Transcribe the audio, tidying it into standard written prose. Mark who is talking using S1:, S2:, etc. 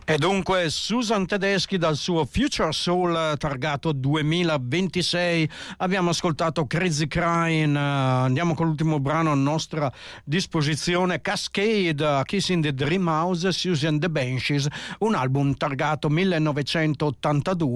S1: E dunque Susan Tedeschi dal suo Future Soul targato 2026. Abbiamo ascoltato Crazy Crying. Andiamo con l'ultimo brano a nostra disposizione, Cascade, Kiss in the Dream House, Susan the Banshees, un album targato 1982.